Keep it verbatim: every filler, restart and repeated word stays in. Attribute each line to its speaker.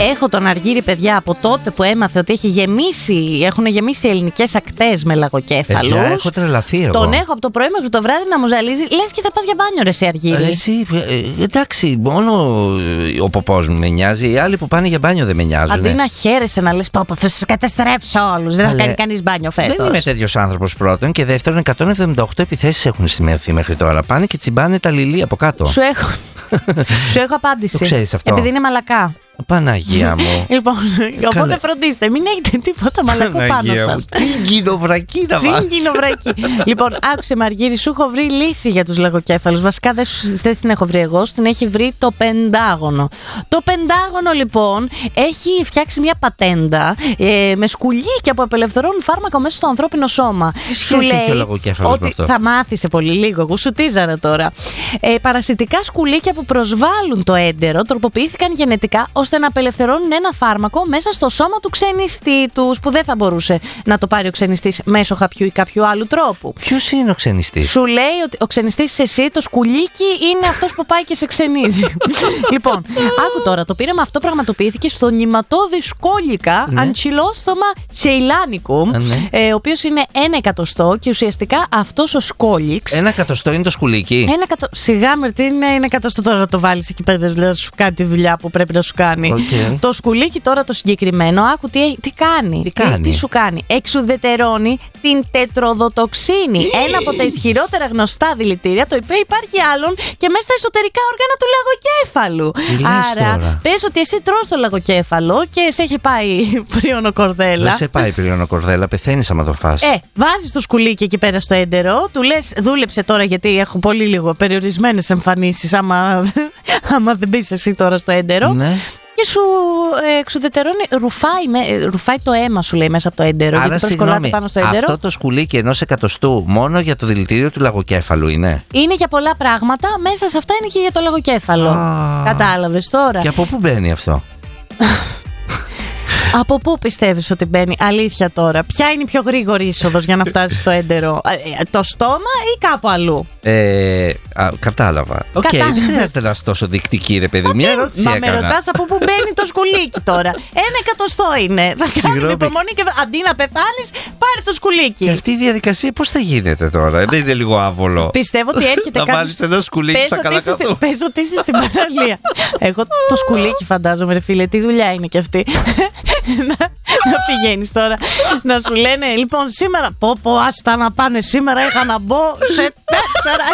Speaker 1: Έχω τον Αργύρι, παιδιά, από τότε που έμαθε ότι έχει γεμίσει, έχουν γεμίσει ελληνικές ακτές με λαγοκέφαλους.
Speaker 2: Παιδιά, έχω τρελαθεί εγώ.
Speaker 1: Τον έχω από το πρωί μέχρι το βράδυ να μου ζαλίζει. Λες και θα πας για μπάνιο, ρε εσύ, Αργύρι.
Speaker 2: Εσύ, ε, εντάξει, μόνο ο ποπός μου με νοιάζει. Οι άλλοι που πάνε για μπάνιο δεν με νοιάζουν.
Speaker 1: Αντί να χαίρεσαι να λες, πω, θα σας καταστρέψω όλους. Δεν θα κάνει κανείς μπάνιο φέτος.
Speaker 2: Δεν είμαι τέτοιος άνθρωπος πρώτον. Και δεύτερον, εκατόν εβδομήντα οκτώ επιθέσεις έχουν σημειωθεί μέχρι τώρα. Πάνε και τσιμπάνε τα λιλί από κάτω.
Speaker 1: Σου έχω, Σου έχω απάντηση.
Speaker 2: Το ξέρεις αυτό.
Speaker 1: Επειδή είναι μαλακά.
Speaker 2: Παναγία μου.
Speaker 1: Λοιπόν, οπότε φροντίστε, μην έχετε τίποτα μαλακό πάνω σας.
Speaker 2: Τσίγκινο βρακί να βάλεις.
Speaker 1: Τσίγκινο βρακί. Λοιπόν, άκουσε, Μαργύρη, σου έχω βρει λύση για τους λαγοκέφαλους. Βασικά δεν, σου, δεν την έχω βρει εγώ, την έχει βρει το Πεντάγωνο. Το Πεντάγωνο, λοιπόν, έχει φτιάξει μια πατέντα ε, με σκουλίκια που απελευθερώνουν φάρμακο μέσα στο ανθρώπινο σώμα.
Speaker 2: Τι σχέση έχει ο λαγοκέφαλος με αυτό?
Speaker 1: Θα μάθεις σε πολύ λίγο, εγώ σου τίζαρα τώρα. Ε, παρασιτικά σκουλίκια που προσβάλλουν το έντερο τροποποιήθηκαν γενετικά ώστε να απελευθερώνουν ένα φάρμακο μέσα στο σώμα του ξενιστή τους, που δεν θα μπορούσε να το πάρει ο ξενιστής μέσω χαπιού ή κάποιου άλλου τρόπου.
Speaker 2: Ποιος είναι ο ξενιστής?
Speaker 1: Σου λέει ότι ο ξενιστής είσαι εσύ, το σκουλίκι είναι αυτός που πάει και σε ξενίζει. Λοιπόν, άκου τώρα, το πείραμα αυτό πραγματοποιήθηκε στο νηματώδη σκόλικα
Speaker 2: ναι.
Speaker 1: Αντσιλόστομα τσεϊλάνικουμ, ναι. ε, ο οποίος είναι ένα εκατοστό και ουσιαστικά αυτός ο σκόλιξ.
Speaker 2: Ένα εκατοστό είναι το σκουλίκι.
Speaker 1: Ένα εκατο... Σιγά με τι είναι ένα εκατοστό τώρα να το βάλεις εκεί πέρα, να σου κάνει τη δουλειά που πρέπει να σου κάνει. Okay. Το σκουλίκι τώρα το συγκεκριμένο, άκου τι, τι κάνει.
Speaker 2: Τι, κάνει.
Speaker 1: τι, τι σου κάνει. Εξουδετερώνει την τετροδοτοξίνη. Ένα από τα ισχυρότερα γνωστά δηλητήρια, το οποίο υπάρχει άλλον και μέσα στα εσωτερικά όργανα του λαγοκέφαλου. Άρα, πες ότι εσύ τρως το λαγοκέφαλο και σε έχει πάει πριονοκορδέλα.
Speaker 2: Δεν σε πάει πριονοκορδέλα, πεθαίνεις άμα το φας.
Speaker 1: Ε, βάζεις το σκουλίκι εκεί πέρα στο έντερο, του λες δούλεψε τώρα γιατί έχω πολύ λίγο περιορισμένες εμφανίσεις. Άμα, άμα δεν μπεις εσύ τώρα στο έντερο.
Speaker 2: Ναι.
Speaker 1: Και σου ε, εξουδετερώνει, ρουφάει, με, ρουφάει το αίμα, σου λέει, μέσα από το έντερο.
Speaker 2: Άρα,
Speaker 1: γιατί προσκολάται πάνω στο έντερο.
Speaker 2: Αυτό το σκουλίκι ενός εκατοστού μόνο για το δηλητήριο του λαγοκέφαλου είναι?
Speaker 1: Είναι για πολλά πράγματα, μέσα σε αυτά είναι και για το λαγοκέφαλο. Ah. Κατάλαβες τώρα?
Speaker 2: Και από πού μπαίνει αυτό?
Speaker 1: Από πού πιστεύεις ότι μπαίνει, αλήθεια τώρα? Ποια είναι η πιο γρήγορη είσοδος για να φτάσεις στο έντερο? Το στόμα ή κάπου αλλού?
Speaker 2: Ε, α, κατάλαβα. Οκ, okay, δεν χρειάζεται να είσαι τόσο δεικτική, ρε παιδί. Μια ερώτηση
Speaker 1: Μα
Speaker 2: έκανα.
Speaker 1: με ρωτάς από πού μπαίνει το σκουλίκι τώρα? Ένα εκατοστό είναι. Θα κάνουμε υπομονή και αντί να πεθάνεις, πάρε το σκουλίκι.
Speaker 2: Και αυτή η διαδικασία πώς θα γίνεται τώρα? Δεν είναι λίγο άβολο?
Speaker 1: Πιστεύω ότι έρχεται κάποιος.
Speaker 2: Να βάλεις εδώ σκουλίκι στα καλακατού.
Speaker 1: Πες ότι είσαι στην παραλία. Εγώ το σκουλίκι φαντάζομαι, ρε φίλε, τι δουλειά είναι κι αυτή. να, να πηγαίνεις τώρα να σου λένε, λοιπόν, σήμερα πω πω άστα να πάνε, σήμερα είχα να μπω σε τέσσερα